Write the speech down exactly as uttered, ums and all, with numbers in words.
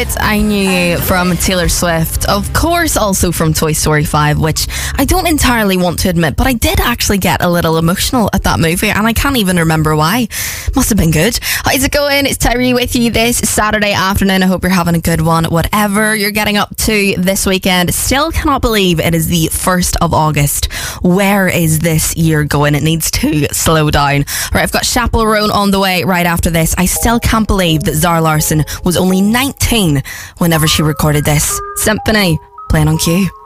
It's I Knew You from Taylor Swift. Of course, also from Toy Story five, which I don't entirely want to admit, but I did actually get a little emotional at that movie, and I can't even remember why. Must have been good. How's it going? It's Tyree with you this Saturday afternoon. I hope you're having a good one. Whatever you're getting up to this weekend, still cannot believe it is the first of August. Where is this year going? It needs to slow down. Right, I've got Chaperone on the way right after this. I still can't believe that Zara Larsson was only nineteen whenever she recorded this. Symphony, playing on cue.